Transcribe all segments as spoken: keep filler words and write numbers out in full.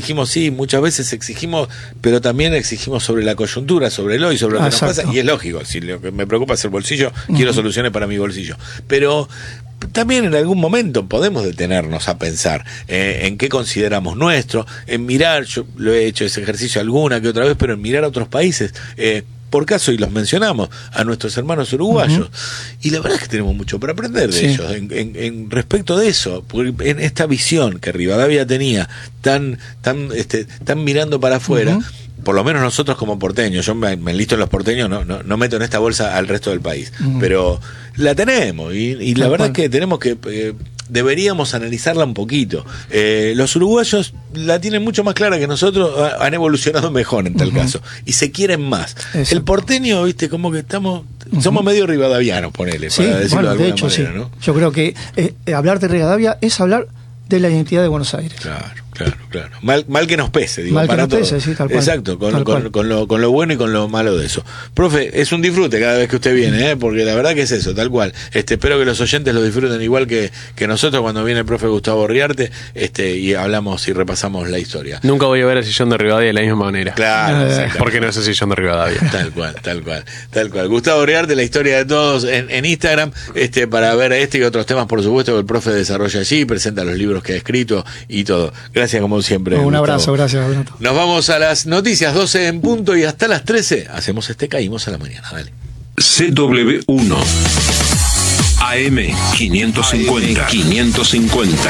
exigimos, sí, muchas veces exigimos, pero también exigimos sobre la coyuntura, sobre el hoy, sobre lo que Exacto. nos pasa, y es lógico, si lo que me preocupa es el bolsillo, uh-huh. quiero soluciones para mi bolsillo. Pero también en algún momento podemos detenernos a pensar eh, en qué consideramos nuestro, en mirar, yo lo he hecho ese ejercicio alguna que otra vez, pero en mirar a otros países, eh, por caso, y los mencionamos, a nuestros hermanos uruguayos, uh-huh. y la verdad es que tenemos mucho para aprender de sí. ellos, en, en, en respecto de eso, porque en esta visión que Rivadavia tenía, tan, tan, este, tan mirando para afuera, uh-huh. por lo menos nosotros como porteños, yo me, me enlisto en los porteños, no, no, no meto en esta bolsa al resto del país, uh-huh. pero la tenemos, y, y la verdad es que tenemos que... Eh, deberíamos analizarla un poquito. Eh, los uruguayos la tienen mucho más clara que nosotros, han evolucionado mejor en tal uh-huh. caso, y se quieren más. Eso. El porteño, viste, como que estamos, uh-huh. somos medio rivadavianos, ponele, sí, para decirlo bueno, de alguna de hecho, manera, sí. ¿no? Yo creo que eh, hablar de Rivadavia es hablar de la identidad de Buenos Aires. Claro, claro, claro. Mal, mal que nos pese, digo, mal para que nos todo. pese, sí, tal cual. Exacto, con, tal con, cual. con, lo, con lo bueno y con lo malo de eso. Profe, es un disfrute cada vez que usted viene, ¿eh? Porque la verdad que es eso, tal cual. Este, espero que los oyentes lo disfruten igual que, que nosotros cuando viene el profe Gustavo Riarte, este, y hablamos y repasamos la historia. Nunca voy a ver el sillón de Rivadavia de la misma manera. Claro, eh, porque no es el sillón de Rivadavia. Tal cual, tal cual, tal cual. Gustavo Riarte, la historia de todos en, en Instagram, este, para ver este y otros temas, por supuesto, que el profe desarrolla allí, presenta los libros que ha escrito y todo. Gracias como siempre. Un Gustavo. abrazo, gracias, Renato. Nos vamos a las noticias, doce en punto, y hasta las trece hacemos este Caímos a la Mañana. Dale. C W uno A M quinientos cincuenta. quinientos cincuenta.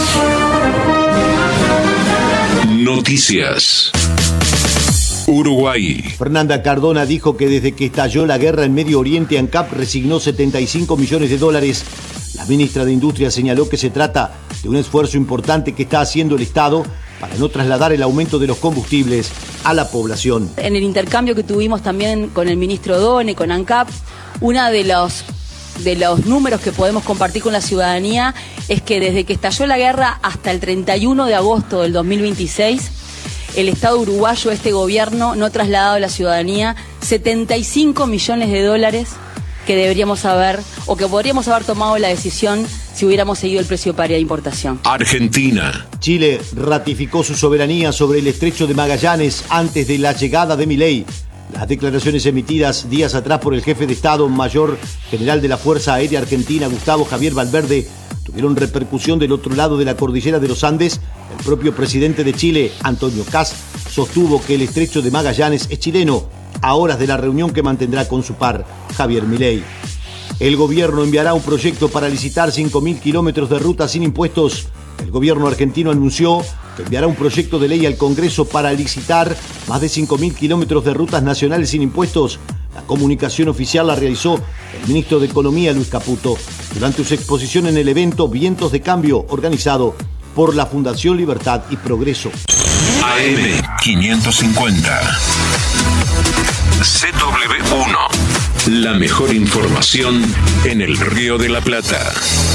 Noticias. Uruguay. Fernanda Cardona dijo que desde que estalló la guerra en Medio Oriente, ANCAP resignó setenta y cinco millones de dólares. La ministra de Industria señaló que se trata de un esfuerzo importante que está haciendo el Estado para no trasladar el aumento de los combustibles a la población. En el intercambio que tuvimos también con el ministro Done, con ANCAP, uno de los, de los números que podemos compartir con la ciudadanía es que desde que estalló la guerra hasta el treinta y uno de agosto del dos mil veintiséis, el Estado uruguayo, este gobierno, no ha trasladado a la ciudadanía setenta y cinco millones de dólares que deberíamos haber, o que podríamos haber tomado la decisión si hubiéramos seguido el precio paridad de importación. Argentina. Chile ratificó su soberanía sobre el estrecho de Magallanes antes de la llegada de Milei. Las declaraciones emitidas días atrás por el jefe de Estado Mayor General de la Fuerza Aérea Argentina, Gustavo Javier Valverde, tuvieron repercusión del otro lado de la cordillera de los Andes. El propio presidente de Chile, Antonio Kast, sostuvo que el estrecho de Magallanes es chileno, a horas de la reunión que mantendrá con su par, Javier Milei. El gobierno enviará un proyecto para licitar cinco mil kilómetros de ruta sin impuestos. El gobierno argentino anunció que enviará un proyecto de ley al Congreso para licitar más de cinco mil kilómetros de rutas nacionales sin impuestos. La comunicación oficial la realizó el ministro de Economía, Luis Caputo, durante su exposición en el evento Vientos de Cambio, organizado por la Fundación Libertad y Progreso. A M quinientos cincuenta. C W uno. La mejor información en el Río de la Plata.